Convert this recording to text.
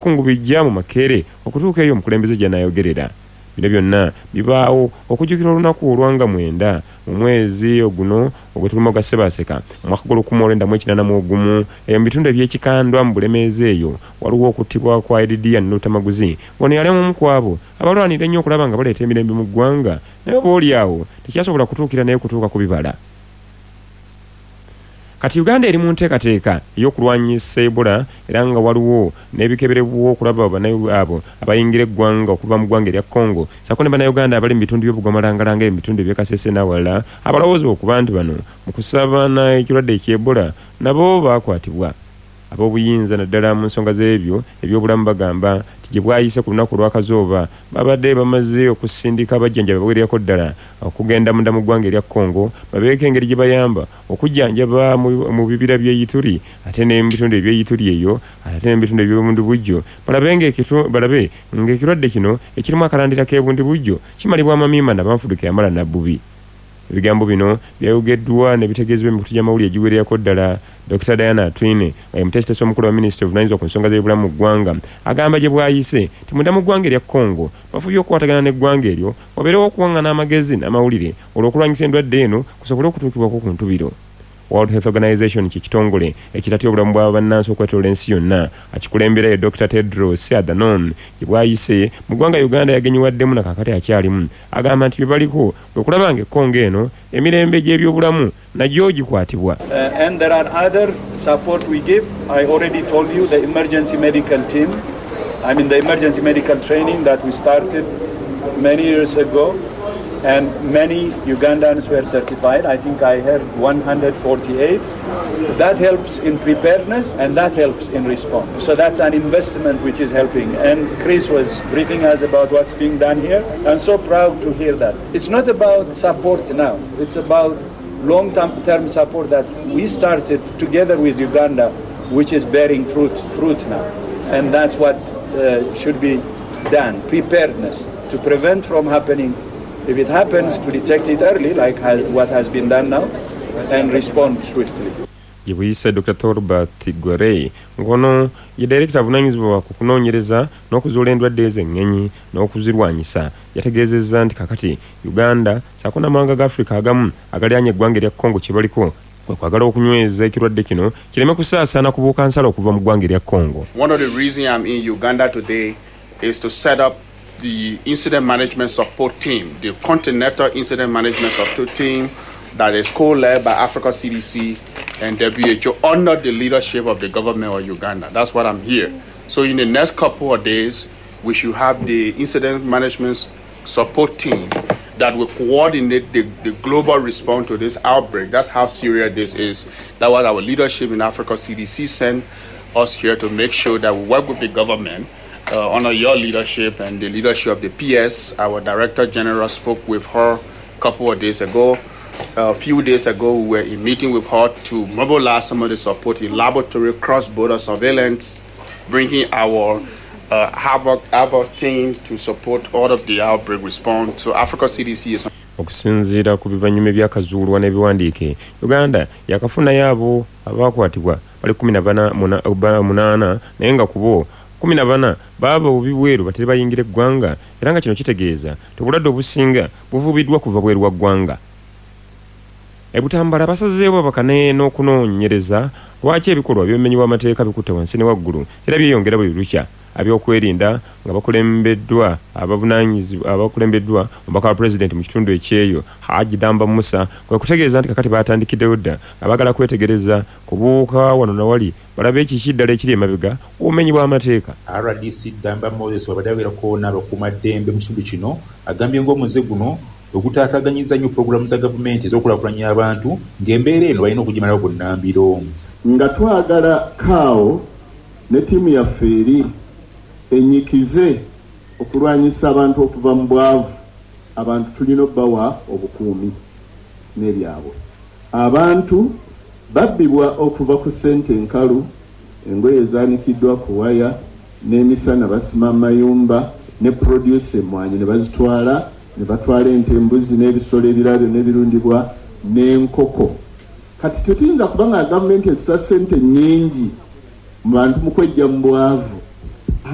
by'ebyobukungu bijja mu makeere okutuuka eyo omukulembeze gy'anaayogerera. Bino byonna bibaawo okujjukira olunaku olwanga 9 mu mwezi oguno ogwetuluma ogwa Ssebaseka mu mwaka gw'1981 eyo mu bitundu eby'ekikandwa mu Bulemeezi eyo waliwo okuttibwa kwa Edidia Nnotamaguzi ngono yali omu ku abo abalwanira ennyo okulaba nga baleeta emirembe mu ggwanga naye obaolyawo tekyasobola kutuukira naye kutuuka ku bibala. Kati Uganda eri mu nteekateeka ey'okulwanyisa Ebola era nga waliwo n'ebikeberebwa okulaba abo abayingira eggwanga okuva mu ggwanga erya Congo sako ne bannayuganda abali mu bitundu by'obugomalangalanga eby'e bitundu eby'Ekasese n'awalala abalowooza okuba nti bano mu kusabana ekirwadde eky'Ebola nabo baakwatibwa. Ab'obuyinza naddala mu nsonga z'ebyo ebyobulamu bagamba nti gye bwayise ku lunaku olw'akazooba babadde bamaze okusindika abajjanjabi baweererako ddala okugenda munda mu ggwanga erya Congo babeeko engeri gye bayamba okujjanjaba mu bibira by'Ituri ate ne mu bitundu eby'Ituri eyo ate ne mu bitundu eby'obundi bujjo balabe ng'ekirwadde kino ekirimu akalandira k'ebundi bujjo kimalibwa amamiima nabanfuduka yamala nabbubi. Ebigambo bino byayogeddwa ne bitegeezebwa mu kutujja mawulire egiweererako ddala Dr. Diana Atwine nga ye mutesitesi omukulu wa Ministry of Vunaanyizibwa ku nsonga z'ebulamu mu ggwanga agamba gye bwayise ti munda mu ggwanga erya Congo bafubye okukwatagana n'eggwanga eryo wabeerewo okuwangana amagezi n'amawulire olw'okulwanyisa endwadde eno kusobole okutuukibwako ku ntubiro. World Health Organization kitongole ekitatya obulamu bwa bannansi okwetooloola ensi yonna akikulembera ye Dr. Tedros Adhanom gye bwayise mu ggwanga Uganda yagenyiwaddemu na kakati akyalimu agamba nti byebaliko bwe kulaba nga Congo eno emirembe gy'ebyobulamu nagyo gikwatibwa. And there are other support we give. I already told you the emergency medical team. I mean the emergency medical training that we started many years ago. And many Ugandans were certified. I think I heard 148. That helps in preparedness and that helps in response. So that's an investment which is helping. And Chris was briefing us about what's being done here. I'm so proud to hear that. It's not about support now. It's about long-term support that we started together with Uganda, which is bearing fruit now. And that's what should be done. Preparedness to prevent from happening. If it happens, to detect it early, like what has been done now, and respond swiftly. Yebuyise Dr. Thorbert Gorey ngono ye director avunaanyizibwa ku kunoonyereza n'okuzuula endwadde ez'engenyi n'okuzirwanyisa yategeezezza nti kakati Uganda sako n'amawanga ga Africa agamu agaliranye eggwanga erya Congo kye baliko kwe kwagala okunyweza ekirwadde kino kireme kusaasaana ku bukansala okuva mu ggwanga erya Congo. One of the reasons I'm in Uganda today is to set up the incident management support team, the Continental Incident Management Support Team that is co-led by Africa CDC and WHO under the leadership of the government of Uganda. That's what I'm here. So in the next couple of days, we should have the incident management support team that will coordinate the global response to this outbreak. That's how serious this is. That was our leadership in Africa CDC sent us here to make sure that we work with the government under your leadership and the leadership of the PS. Our Director General spoke with her a couple of days ago. A few days ago, we were in meeting with her to mobilize some of the support in laboratory cross-border surveillance, bringing our Harvard team to support all of the outbreak response. So Africa CDC is... Okusinziira ku bivannyuma ebyakazuulwa n'ebiwandiike Uganda yakafunayo abo abakwatibwa bali 18 naye nga ku bo 14 baaba obubi bweru bateri bayingira eggwanga era nga kino kitegeeza tobulwadde obusinga buvubiddwa kuva bweru wa ggwanga. Ebutambala basazeewo bakane n'okunoonyereza lwaki ebikolwa by'obumenyi bw'amateeka bikutte wansi ne waggulu era byeyongera buli lukya abyokwerinda nga bakulembeddwa omubaka wa President mu kitundu ekyeyo Haji Damba Musa kwe kutegeeza nti kakati batandikiddeyo dda abagala kwetegereza kubuuka wano na wali balabe ekikiddala ekiri emabega obumenyi bw'amateeka. RDC Damba Moses babaddawerako n'abakuumaddembe mu kitundu kino agambye ng'omuze guno ogutaataganyiza nnyo pulogulaamu za gavumenti ez'okulaakulanya abantu ng'embeera eno balina okugimalawo ku nnambiro. Nga twagala kaawo ne ttiimu yaffe eri enyikize okulwanyisa abantu okuva mu bwavu, abantu tulina obbawa obukuumi n'ebyabwe. Abantu babbibwa okuva ku ssente enkalu, engoye ezaanikiddwa ku waya n'emisana basima amayumba ne produce emmwanyi ne bazitwala ne batwala ente, embuzi n'ebisolo ebirala n'ebirundibwa n'enkoko. Kati tetuyinza kubanga gavumenti essa ssente nnyingi mu bantu mu kwejja mu bwavu